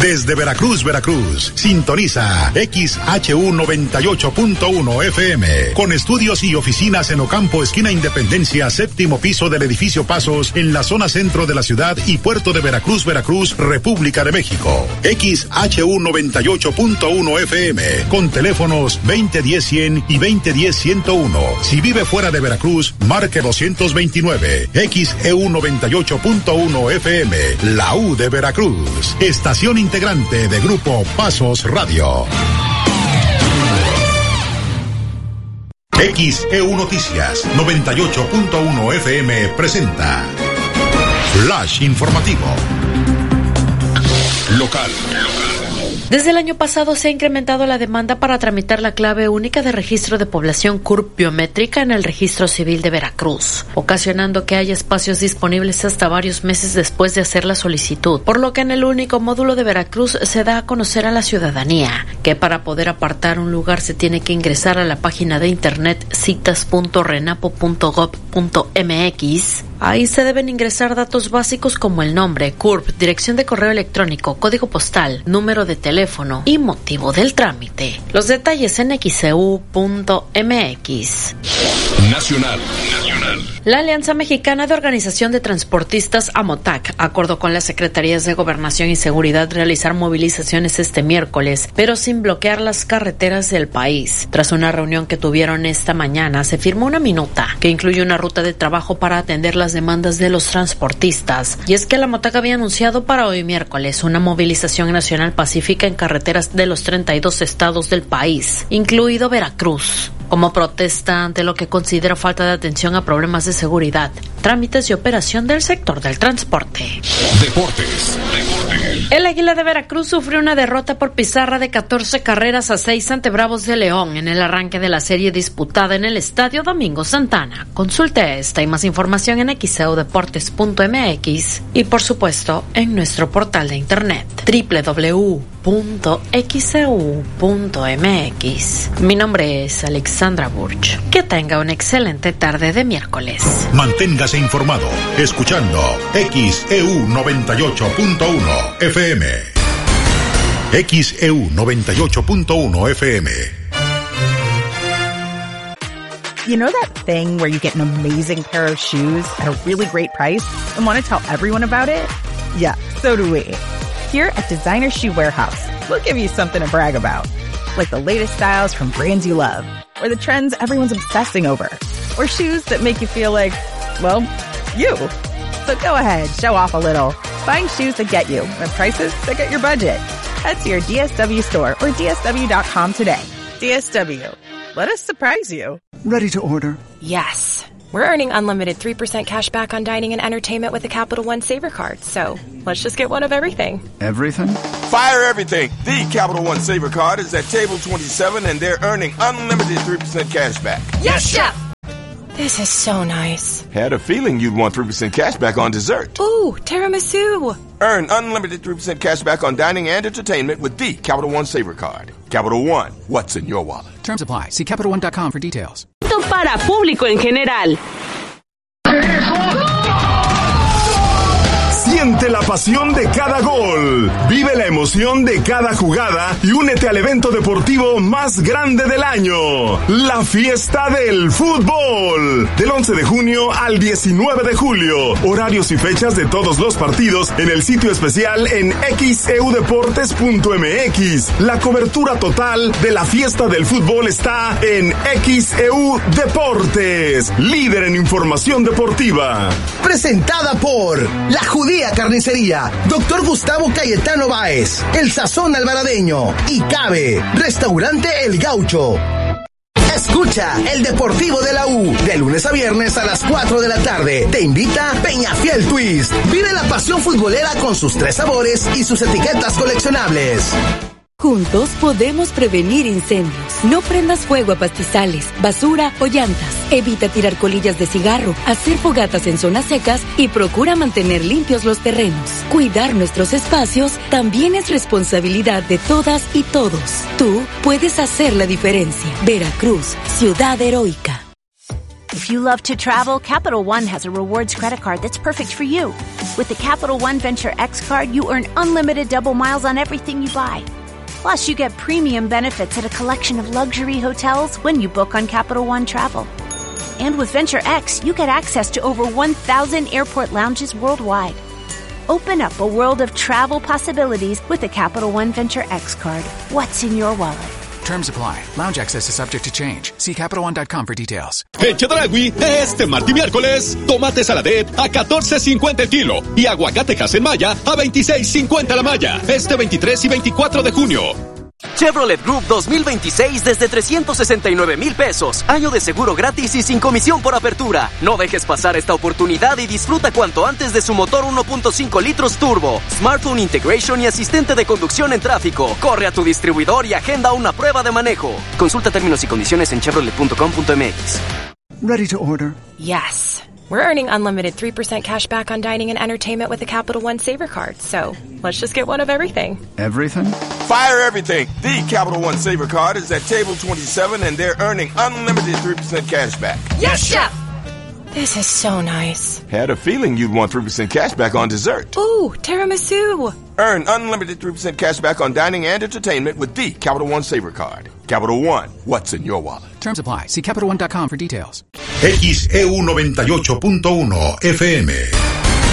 Desde Veracruz, Veracruz, sintoniza XHU 98.1 FM, con estudios y oficinas en Ocampo, esquina Independencia, séptimo piso del edificio Pasos, en la zona centro de la ciudad y puerto de Veracruz, Veracruz, República de México. XHU 98.1 FM, con teléfonos 2010-100 y 2010-101. Si vive fuera de Veracruz, marque 229. XEU 98.1 FM, la U de Veracruz, estación integrante de Grupo Pasos Radio. XEU Noticias 98.1 FM presenta Flash Informativo. Local. Desde el año pasado se ha incrementado la demanda para tramitar la clave única de registro de población CURP biométrica en el Registro Civil de Veracruz, ocasionando que haya espacios disponibles hasta varios meses después de hacer la solicitud, por lo que en el único módulo de Veracruz se da a conocer a la ciudadanía que para poder apartar un lugar se tiene que ingresar a la página de internet citas.renapo.gov.mx. Ahí se deben ingresar datos básicos como el nombre, CURP, dirección de correo electrónico, código postal, número de teléfono y motivo del trámite. Los detalles en xeu.mx. Nacional. La Alianza Mexicana de Organización de Transportistas, AMOTAC, acordó con las Secretarías de Gobernación y Seguridad realizar movilizaciones este miércoles, pero sin bloquear las carreteras del país. Tras una reunión que tuvieron esta mañana, se firmó una minuta que incluye una ruta de trabajo para atender las demandas de los transportistas. Y es que la AMOTAC había anunciado para hoy miércoles una movilización nacional pacífica en carreteras de los 32 estados del país, incluido Veracruz, como protesta ante lo que considera falta de atención a problemas de seguridad, trámites y operación del sector del transporte. Deportes. El Águila de Veracruz sufrió una derrota por pizarra de 14 carreras a 6 ante Bravos de León en el arranque de la serie disputada en el Estadio Domingo Santana. Consulte esta y más información en xeudeportes.mx y por supuesto en nuestro portal de internet www.xeu.mx. Mi nombre es Alexandra Burch. Que tenga una excelente tarde de miércoles. Manténgase informado escuchando XEU 98.1 FM. XEU 98.1 FM. You know that thing where you get an amazing pair of shoes at a really great price and want to tell everyone about it? Yeah, so do we. Here at Designer Shoe Warehouse, we'll give you something to brag about, like the latest styles from brands you love, or the trends everyone's obsessing over, or shoes that make you feel like, well, you. So go ahead, show off a little. Find shoes that get you at prices that get your budget. Head to your DSW store or DSW.com today. DSW. Let us surprise you. Ready to order? Yes. We're earning unlimited 3% cash back on dining and entertainment with the Capital One Saver card. So let's just get one of everything. Everything? Fire everything. The Capital One Saver card is at table 27 and they're earning unlimited 3% cash back. Yes, Chef! This is so nice. Had a feeling you'd want 3% cash back on dessert. Ooh, tiramisu. Earn unlimited 3% cash back on dining and entertainment with the Capital One Saver card. Capital One, what's in your wallet? Terms apply. See CapitalOne.com for details. Para público en general. Siente la pasión de cada gol, vive la emoción de cada jugada y únete al evento deportivo más grande del año, la Fiesta del Fútbol, del 11 de junio al 19 de julio. Horarios y fechas de todos los partidos en el sitio especial en xeudeportes.mx. La cobertura total de la Fiesta del Fútbol está en XEU Deportes, líder en información deportiva. Presentada por La Judía Carnicería, Dr. Gustavo Cayetano Báez, El Sazón Alvaradeño y Cabe, Restaurante El Gaucho. Escucha el Deportivo de la U, de lunes a viernes a las 4 de la tarde. Te invita Peñafiel Twist. Vive la pasión futbolera con sus 3 sabores y sus etiquetas coleccionables. Juntos podemos prevenir incendios. No prendas fuego a pastizales, basura o llantas. Evita tirar colillas de cigarro, hacer fogatas en zonas secas y procura mantener limpios los terrenos. Cuidar nuestros espacios también es responsabilidad de todas y todos. Tú puedes hacer la diferencia. Veracruz, ciudad heroica. If you love to travel, Capital One has a rewards credit card that's perfect for you. With the Capital One Venture X card, you earn unlimited double miles on everything you buy. Plus, you get premium benefits at a collection of luxury hotels when you book on Capital One Travel. And with Venture X, you get access to over 1,000 airport lounges worldwide. Open up a world of travel possibilities with the Capital One Venture X card. What's in your wallet? Terms apply. Lounge access is subject to change. See CapitalOne.com for details. En Chedraui, este martes y miércoles, tomate saladet a $14.50 el kilo y aguacate Hass-en-Maya a $26.50 la malla. Este 23 y 24 de junio. Chevrolet Group 2026 desde 369,000 pesos. Año de seguro gratis y sin comisión por apertura. No dejes pasar esta oportunidad y disfruta cuanto antes de su motor 1.5 litros turbo, smartphone integration y asistente de conducción en tráfico. Corre a tu distribuidor y agenda una prueba de manejo. Consulta términos y condiciones en chevrolet.com.mx. Ready to order? Yes. We're earning unlimited 3% cash back on dining and entertainment with the Capital One Saver Card, so let's just get one of everything. Everything? Fire everything. The Capital One Saver Card is at table 27 and they're earning unlimited 3% cash back. Yes, Chef! This is so nice. Had a feeling you'd want 3% cash back on dessert. Ooh, tiramisu. Earn unlimited 3% cash back on dining and entertainment with the Capital One Saver Card. Capital One, what's in your wallet? Terms apply. See CapitalOne.com for details. XEU 98.1 FM.